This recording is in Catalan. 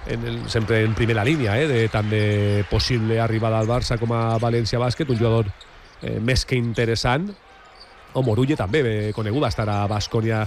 sempre en primera línia, tant de possible arribada al Barça com a València Bàsquet, un jugador més que interessant. O Morulle també, conegut, va estar a Baskonia